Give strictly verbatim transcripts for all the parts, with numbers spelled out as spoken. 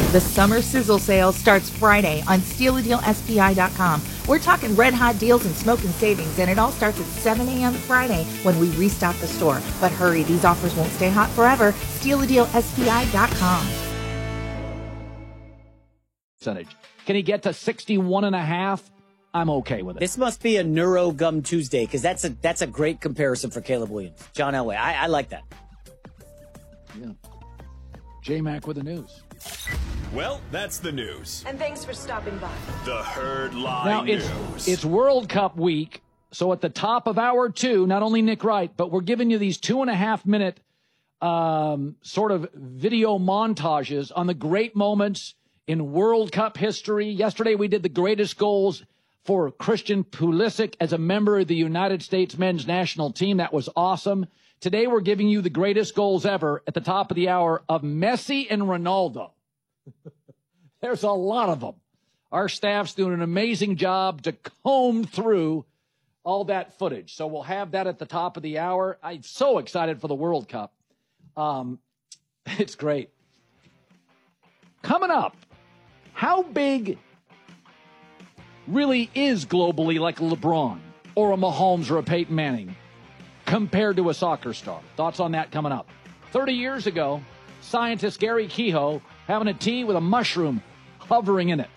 The summer sizzle sale starts Friday on steal a deal S P I dot com. We're talking red hot deals and smoking savings, and it all starts at seven a.m. Friday when we restock the store. But hurry, these offers won't stay hot forever. steal a deal S P I dot com. Percentage. Can he get to sixty-one and a half? I'm okay with it. This must be a Neuro Gum Tuesday, because that's a that's a great comparison for Caleb Williams. John Elway. I, I like that. Yeah. J-Mac with the news. Well, that's the news. And thanks for stopping by. The Herd Line now, it's, News. It's World Cup week, so at the top of hour two, not only Nick Wright, but we're giving you these two and a half minute um, sort of video montages on the great moments in World Cup history. Yesterday, we did the greatest goals for Christian Pulisic as a member of the United States men's national team. That was awesome. Today, we're giving you the greatest goals ever at the top of the hour of Messi and Ronaldo. There's a lot of them. Our staff's doing an amazing job to comb through all that footage. So we'll have that at the top of the hour. I'm so excited for the World Cup. Um, it's great. Coming up, how big really is globally like a LeBron or a Mahomes or a Peyton Manning compared to a soccer star? Thoughts on that coming up. thirty years ago, scientist Gary Kehoe having a tea with a mushroom hovering in it.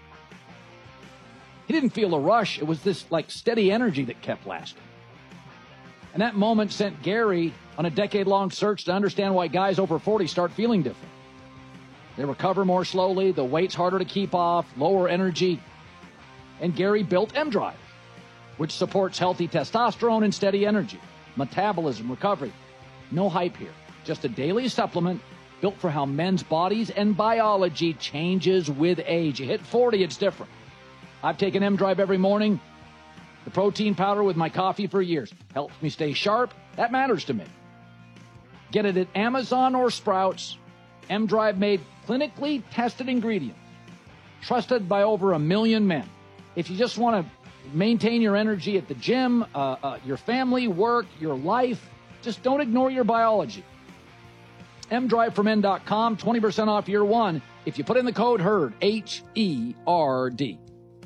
He didn't feel a rush. It was this like steady energy that kept lasting. And that moment sent Gary on a decade-long search to understand why guys over forty start feeling different. They recover more slowly, the weight's harder to keep off, lower energy. And Gary built M-Drive, which supports healthy testosterone and steady energy, metabolism, recovery. No hype here, just a daily supplement built for how men's bodies and biology changes with age. You hit forty, it's different. I've taken M-Drive every morning, the protein powder with my coffee for years. Helps me stay sharp. That matters to me. Get it at Amazon or Sprouts. M-Drive made clinically tested ingredients, trusted by over a million men. If you just want to maintain your energy at the gym, uh, uh, your family, work, your life, just don't ignore your biology. M drive for men dot com, twenty percent off year one if you put in the code HERD, H E R D.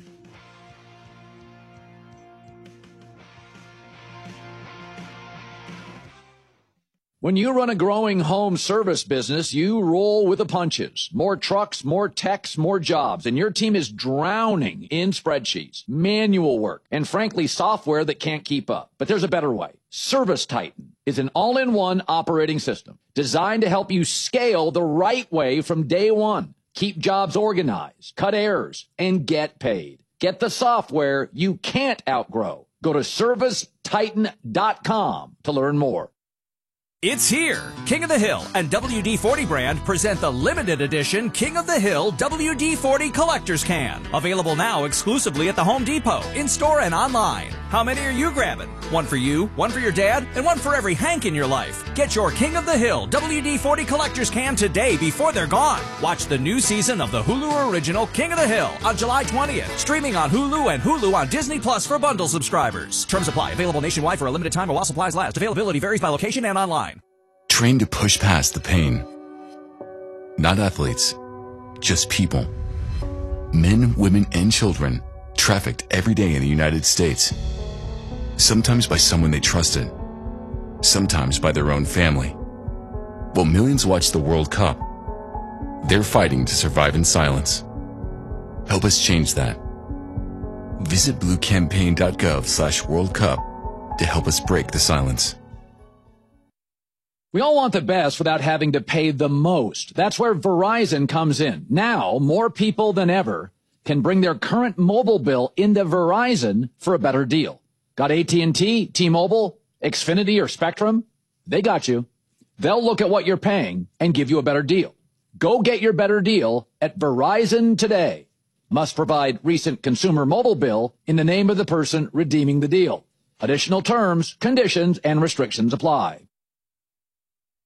When you run a growing home service business, you roll with the punches. More trucks, more techs, more jobs, and your team is drowning in spreadsheets, manual work, and frankly, software that can't keep up. But there's a better way. Service Titan is an all-in-one operating system designed to help you scale the right way from day one. Keep jobs organized, cut errors, and get paid. Get the software you can't outgrow. Go to service titan dot com to learn more. It's here. King of the Hill and W D forty brand present the limited edition King of the Hill W D forty Collector's Can. Available now exclusively at the Home Depot, in-store and online. How many are you grabbing? One for you, one for your dad, and one for every Hank in your life. Get your King of the Hill W D forty Collector's Can today before they're gone. Watch the new season of the Hulu original King of the Hill on July twentieth. Streaming on Hulu and Hulu on Disney Plus for bundle subscribers. Terms apply. Available nationwide for a limited time or while supplies last. Availability varies by location and online. Train to push past the pain. Not athletes, just people. Men, women, and children trafficked every day in the United States. Sometimes by someone they trusted, sometimes by their own family. While millions watch the World Cup, they're fighting to survive in silence. Help us change that. Visit blue campaign dot gov slash World Cup to help us break the silence. We all want the best without having to pay the most. That's where Verizon comes in. Now, more people than ever can bring their current mobile bill into Verizon for a better deal. Got A T and T, T-Mobile, Xfinity, or Spectrum? They got you. They'll look at what you're paying and give you a better deal. Go get your better deal at Verizon today. Must provide recent consumer mobile bill in the name of the person redeeming the deal. Additional terms, conditions, and restrictions apply.